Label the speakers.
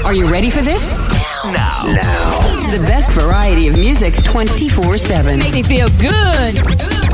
Speaker 1: Are you ready for this? Now. The best variety of music 24/7.
Speaker 2: Make me feel good.